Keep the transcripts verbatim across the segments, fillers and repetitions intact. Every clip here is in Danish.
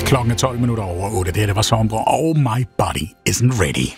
Klokken er tolv minutter over otte. Det her, det var Sombre, og My Body Isn't Ready.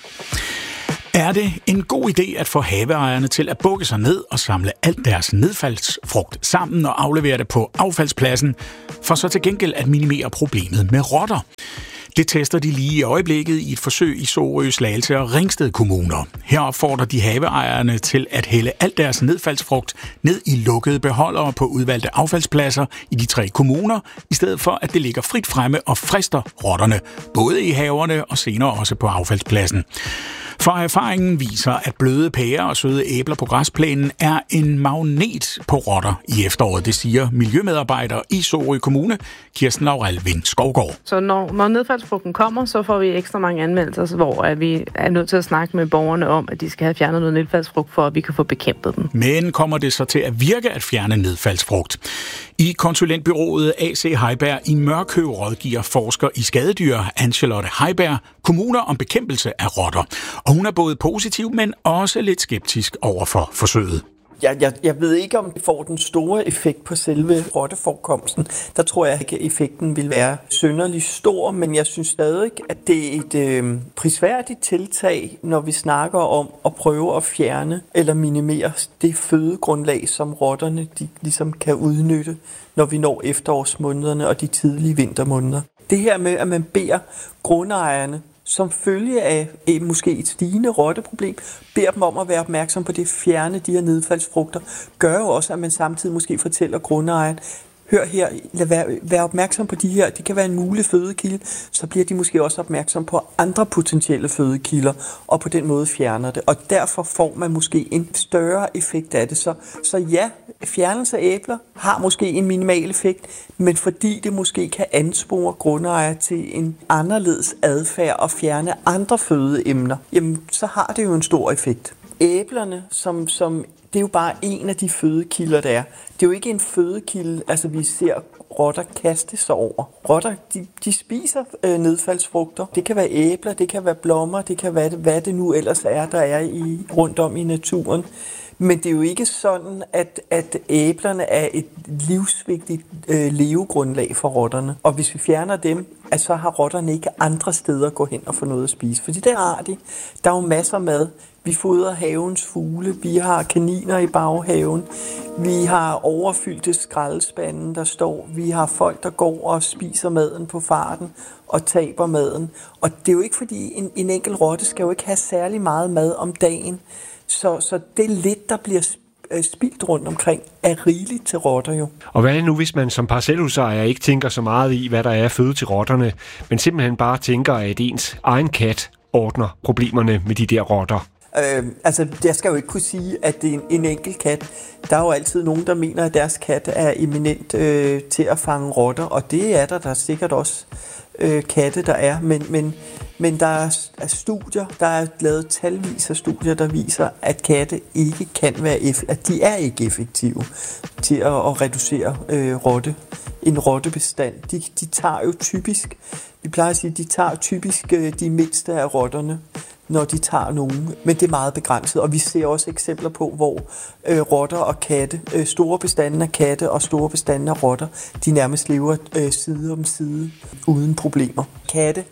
Er det en god idé at få haveejerne til at bukke sig ned og samle alt deres nedfaldsfrugt sammen og aflevere det på affaldspladsen, for så til gengæld at minimere problemet med rotter? Det tester de lige i øjeblikket i et forsøg i Sorø, Slagelse og Ringsted kommuner. Her opfordrer de haveejerne til at hælde alt deres nedfaldsfrugt ned i lukkede beholdere på udvalgte affaldspladser i de tre kommuner, i stedet for at det ligger frit fremme og frister rotterne, både i haverne og senere også på affaldspladsen. For erfaringen viser, at bløde pærer og søde æbler på græsplænen er en magnet på rotter i efteråret. Det siger miljømedarbejder i Sorø Kommune, Kirsten Laurel Vind Skovgaard. Så når, når nedfaldsfrugten kommer, så får vi ekstra mange anmeldelser, hvor at vi er nødt til at snakke med borgerne om, at de skal have fjernet noget nedfaldsfrugt, for at vi kan få bekæmpet den. Men kommer det så til at virke at fjerne nedfaldsfrugt? I konsulentbyrået A C Heiberg i Mørkøv rådgiver forsker i skadedyr Anne-Charlotte Heiberg kommuner om bekæmpelse af rotter. Og hun er både positiv, men også lidt skeptisk over for forsøget. Jeg, jeg, jeg ved ikke, om det får den store effekt på selve rotteforekomsten. Der tror jeg ikke, at effekten vil være synderligt stor, men jeg synes stadig, at det er et øh, prisværdigt tiltag, når vi snakker om at prøve at fjerne eller minimere det fødegrundlag, som rotterne de ligesom kan udnytte, når vi når efterårsmånederne og de tidlige vintermåneder. Det her med, at man beder grundejerne, som følge af et, måske et stigende rotteproblem, beder dem om at være opmærksom på det, fjerne de her nedfaldsfrugter, gør jo også, at man samtidig måske fortæller grundejeren, hør her, lad være, være opmærksom på de her, det kan være en mulig fødekilde, så bliver de måske også opmærksom på andre potentielle fødekilder, og på den måde fjerner det. Og derfor får man måske en større effekt af det. Så, så ja, fjernelse af æbler har måske en minimal effekt, men fordi det måske kan anspore grundejere til en anderledes adfærd og fjerne andre fødeemner, jamen så har det jo en stor effekt. Æblerne, som, som det er jo bare en af de fødekilder, der er. Det er jo ikke en fødekilde, altså vi ser rotter kaste sig over. Rotter, de, de spiser øh, nedfaldsfrugter. Det kan være æbler, det kan være blommer, det kan være hvad det nu ellers er, der er i, rundt om i naturen. Men det er jo ikke sådan, at, at æblerne er et livsvigtigt øh, levegrundlag for rotterne. Og hvis vi fjerner dem, at så har rotterne ikke andre steder at gå hen og få noget at spise. Fordi det har de. Der er jo masser af mad. Vi fodrer havens fugle, vi har kaniner i baghaven, vi har overfyldte skraldespande, der står, vi har folk, der går og spiser maden på farten og taber maden. Og det er jo ikke fordi, en, en enkelt rotte skal jo ikke have særlig meget mad om dagen. Så, så det er lidt, der bliver spildt rundt omkring, er rigeligt til rotter jo. Og hvad er det nu, hvis man som parcelhusejer ikke tænker så meget i, hvad der er føde til rotterne, men simpelthen bare tænker, at ens egen kat ordner problemerne med de der rotter? Øh, altså, jeg skal jo ikke kunne sige, at det er en, en enkelt kat. Der er jo altid nogen, der mener, at deres kat er eminent øh, til at fange rotter, og det er der, der er sikkert også øh, katte, der er. Men, men, men der er, er studier, der er lavet talvis af studier, der viser, at katte ikke kan være eff- at de er ikke effektive til at, at reducere øh, rotte. En rottebestand. De, de tager jo typisk, vi plejer at sige, de tager typisk øh, de mindste af rotterne, når de tager nogen, men det er meget begrænset. Og vi ser også eksempler på, hvor øh, rotter og katte, øh, store bestande af katte og store bestande af rotter, de nærmest lever øh, side om side uden problemer. Katte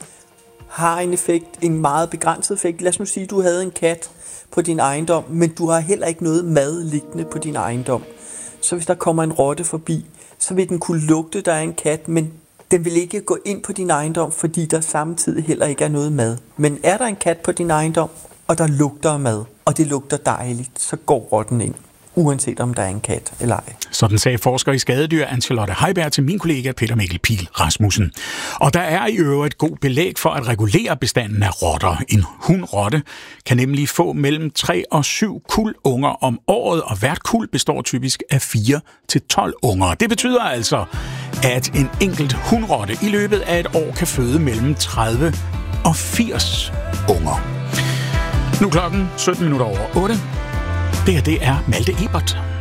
har en effekt, en meget begrænset effekt. Lad os nu sige, at du havde en kat på din ejendom, men du har heller ikke noget mad liggende på din ejendom. Så hvis der kommer en rotte forbi, så vil den kunne lugte, der er en kat, men den vil ikke gå ind på din ejendom, fordi der samtidig heller ikke er noget mad. Men er der en kat på din ejendom, og der lugter af mad, og det lugter dejligt, så går rotten ind, uanset om der er en kat eller ej. Sådan sagde forsker i skadedyr Anne-Charlotte Heiberg til min kollega Peter Mikkel Pihl Rasmussen. Og der er i øvrigt et god belæg for at regulere bestanden af rotter. En hunrotte kan nemlig få mellem tre og syv kuldunger om året, og hvert kuld består typisk af fire til tolv unger. Det betyder altså, at en enkelt hunrotte i løbet af et år kan føde mellem tredive og firs unger. Nu klokken sytten minutter over otte. Det her, det er Malte Ebert.